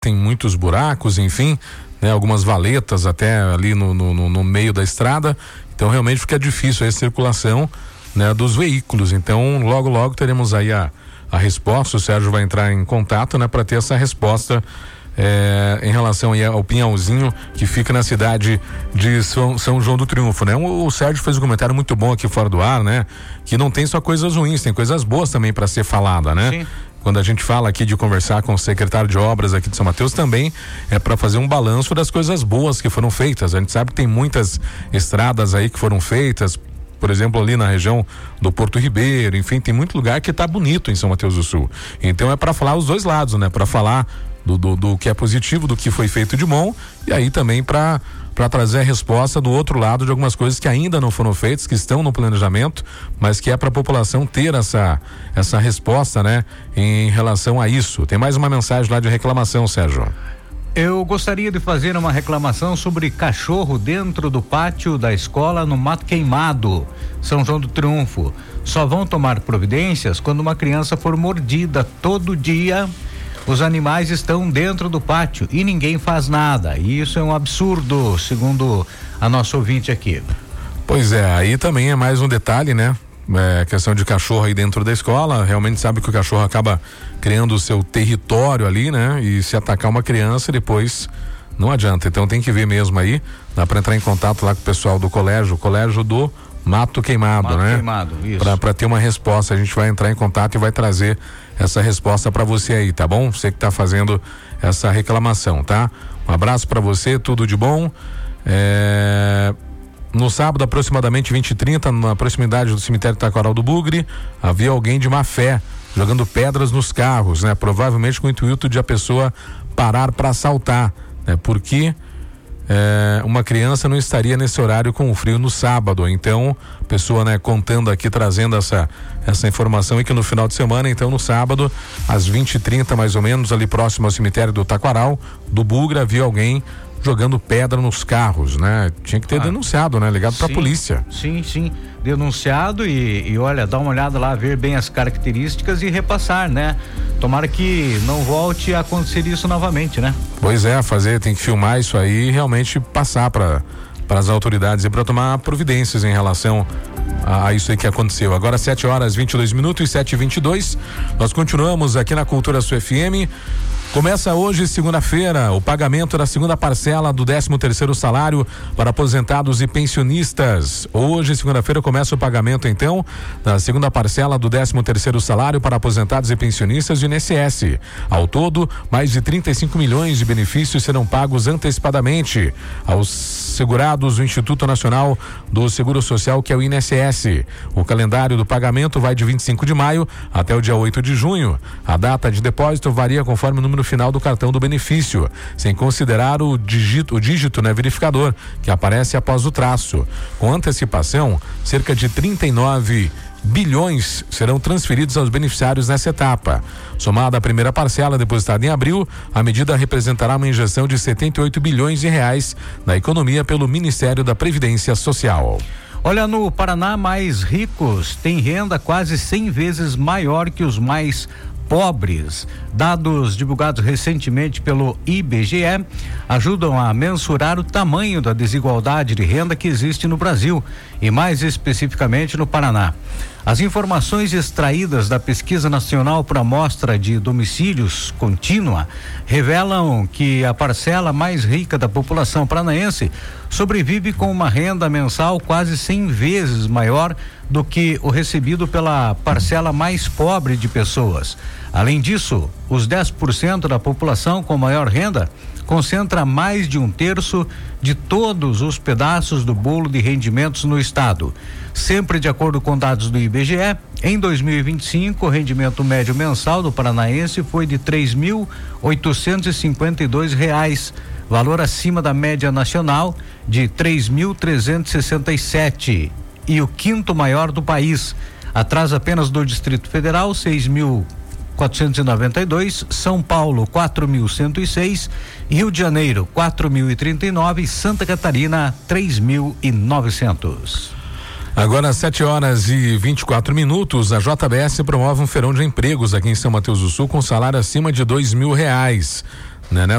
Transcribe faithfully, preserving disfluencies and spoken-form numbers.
tem muitos buracos, enfim, né? Algumas valetas até ali no, no, no meio da estrada, então realmente fica difícil a circulação, né, dos veículos. Então logo logo teremos aí a, a resposta. O Sérgio vai entrar em contato, né, para ter essa resposta é, em relação aí ao Pinhalzinho, que fica na cidade de São, São João do Triunfo, né? O, o Sérgio fez um comentário muito bom aqui fora do ar, né? Que não tem só coisas ruins, tem coisas boas também para ser falada, né? Sim. Quando a gente fala aqui de conversar com o secretário de obras aqui de São Mateus, também é para fazer um balanço das coisas boas que foram feitas. A gente sabe que tem muitas estradas aí que foram feitas, por exemplo, ali na região do Porto Ribeiro, enfim, tem muito lugar que tá bonito em São Mateus do Sul. Então é para falar os dois lados, né? Para falar do, do, do que é positivo, do que foi feito de bom, e aí também para para trazer a resposta do outro lado de algumas coisas que ainda não foram feitas, que estão no planejamento, mas que é para a população ter essa essa resposta, né, em relação a isso. Tem mais uma mensagem lá de reclamação, Sérgio. Eu gostaria de fazer uma reclamação sobre cachorro dentro do pátio da escola no Mato Queimado, São João do Triunfo. Só vão tomar providências quando uma criança for mordida. Todo dia os animais estão dentro do pátio e ninguém faz nada. E isso é um absurdo, segundo a nossa ouvinte aqui. Pois é, aí também é mais um detalhe, né? É, questão de cachorro aí dentro da escola, realmente sabe que o cachorro acaba criando o seu território ali, né? E se atacar uma criança depois não adianta, então tem que ver mesmo aí, dá para entrar em contato lá com o pessoal do colégio, colégio do Mato Queimado, Mato né? Queimado, isso. Pra, pra ter uma resposta, a gente vai entrar em contato e vai trazer essa resposta para você aí, tá bom? Você que tá fazendo essa reclamação, tá? Um abraço para você, tudo de bom. É... No sábado, aproximadamente vinte e trinta, na proximidade do cemitério Taquaral do Bugre, havia alguém de má fé jogando pedras nos carros, né? Provavelmente com o intuito de a pessoa parar para assaltar, né? Porque é, uma criança não estaria nesse horário com o frio no sábado. Então, a pessoa, né, contando aqui, trazendo essa essa informação aí que no final de semana, então no sábado, às vinte e trinta mais ou menos, ali próximo ao cemitério do Taquaral do Bugre, havia alguém jogando pedra nos carros, né? Tinha que ter ah, denunciado, né? Ligado pra polícia. Sim, sim. Denunciado e, e olha, dá uma olhada lá, ver bem as características e repassar, né? Tomara que não volte a acontecer isso novamente, né? Pois é, fazer, tem que filmar isso aí e realmente passar para para as autoridades e para tomar providências em relação a, a isso aí que aconteceu. Agora sete horas vinte e dois minutos e sete e vinte e dois. Nós continuamos aqui na Cultura Sul F M. Começa hoje, segunda-feira, o pagamento da segunda parcela do décimo terceiro salário para aposentados e pensionistas. Hoje, segunda-feira, começa o pagamento, então, da segunda parcela do décimo terceiro salário para aposentados e pensionistas do I N S S. Ao todo, mais de trinta e cinco milhões de benefícios serão pagos antecipadamente aos segurados do Instituto Nacional do Seguro Social, que é o I N S S. O calendário do pagamento vai de vinte e cinco de maio até o dia oito de junho. A data de depósito varia conforme o número final do cartão do benefício, sem considerar o dígito, o dígito, né, verificador, que aparece após o traço. Com antecipação, cerca de trinta e nove bilhões serão transferidos aos beneficiários nessa etapa. Somada a primeira parcela depositada em abril, a medida representará uma injeção de setenta e oito bilhões de reais na economia pelo Ministério da Previdência Social. Olha, no Paraná, mais ricos têm renda quase cem vezes maior que os mais pobres. Dados divulgados recentemente pelo I B G E ajudam a mensurar o tamanho da desigualdade de renda que existe no Brasil e mais especificamente no Paraná. As informações extraídas da Pesquisa Nacional por Amostra de Domicílios Contínua revelam que a parcela mais rica da população paranaense sobrevive com uma renda mensal quase cem vezes maior do que o recebido pela parcela mais pobre de pessoas. Além disso, os dez por cento da população com maior renda concentra mais de um terço de todos os pedaços do bolo de rendimentos no estado. Sempre de acordo com dados do I B G E, em dois mil e vinte e cinco, o rendimento médio mensal do paranaense foi de três mil oitocentos e cinquenta e dois reais, valor acima da média nacional de três mil trezentos e sessenta e sete, e o quinto maior do país, atrás apenas do Distrito Federal, seis mil quatrocentos e noventa e dois, São Paulo quatro mil cento e seis, Rio de Janeiro quatro mil e trinta e nove, Santa Catarina três mil e novecentos. Agora sete horas e vinte e quatro minutos, a J B S promove um feirão de empregos aqui em São Mateus do Sul com salário acima de dois mil reais, né?